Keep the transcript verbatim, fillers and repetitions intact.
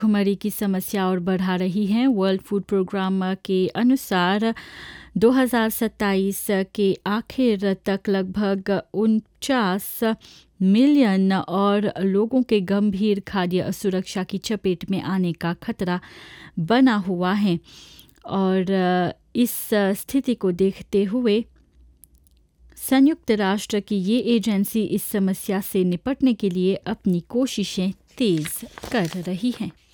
भुखमरी की समस्या और बढ़ा रही है। वर्ल्ड फूड प्रोग्राम के अनुसार दो हज़ार सत्ताईस के आखिर तक लगभग उनचास मिलियन और लोगों के गंभीर खाद्य असुरक्षा की चपेट में आने का खतरा बना हुआ है और इस स्थिति को देखते हुए संयुक्त राष्ट्र की ये एजेंसी इस समस्या से निपटने के लिए अपनी कोशिशें तेज कर रही है।